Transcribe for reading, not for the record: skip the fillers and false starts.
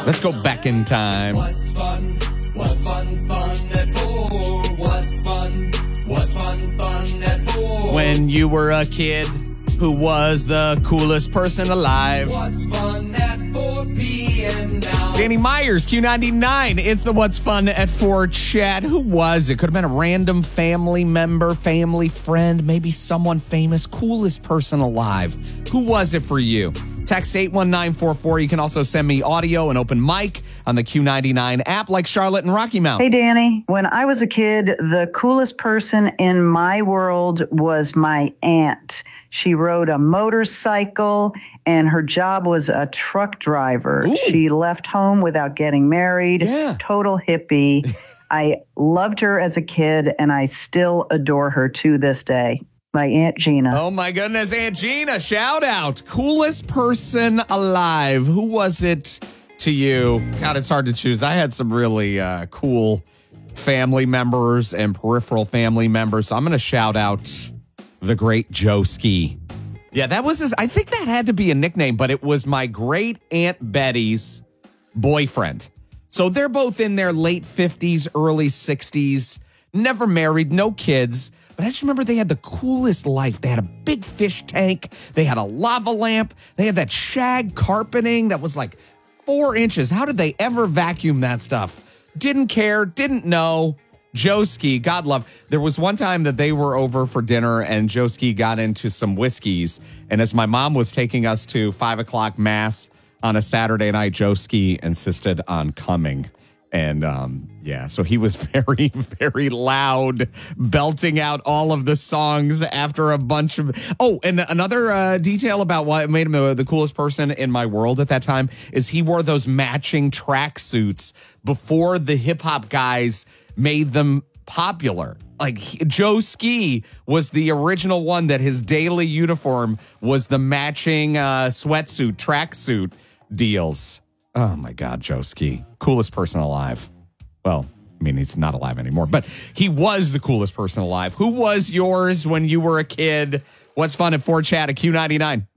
Let's go back in time. What's fun? What's fun at 4? What's fun? What's fun at 4? When you were a kid, who was the coolest person alive? What's fun at 4 p.m. now? Danny Myers, Q99. It's the What's Fun at 4 chat. Who was it? Could have been a random family member, family friend, maybe someone famous, coolest person alive. Who was it for you? Text 81944. You can also send me audio and open mic on the Q99 app like Charlotte and Rocky Mount. Hey, Danny. When I was a kid, the coolest person in my world was my aunt. She rode a motorcycle, and her job was a truck driver. Ooh. She left home without getting married. Yeah. Total hippie. I loved her as a kid, and I still adore her to this day. My Aunt Gina. Oh, my goodness. Aunt Gina, shout out. Coolest person alive. Who was it to you? God, it's hard to choose. I had some really cool family members and peripheral family members. So I'm going to shout out the great Joe Ski. Yeah, that was I think that had to be a nickname, but it was my great Aunt Betty's boyfriend. So they're both in their late 50s, early 60s, never married, no kids. But I just remember they had the coolest life. They had a big fish tank. They had a lava lamp. They had that shag carpeting that was like 4 inches. How did they ever vacuum that stuff? Didn't care, didn't know. Joe Ski, God love. There was one time that they were over for dinner and Joe Ski got into some whiskeys. And as my mom was taking us to 5 o'clock mass on a Saturday night, Joe Ski insisted on coming. And so he was very, very loud, belting out all of the songs after a bunch of. Oh, and another detail about what made him the coolest person in my world at that time is he wore those matching tracksuits before the hip hop guys made them popular. Like Joe Ski was the original one that his daily uniform was the matching sweatsuit, tracksuit deals. Oh, my God, Joe Ski. Coolest person alive. Well, I mean, he's not alive anymore, but he was the coolest person alive. Who was yours when you were a kid? What's fun at 4chat at Q99?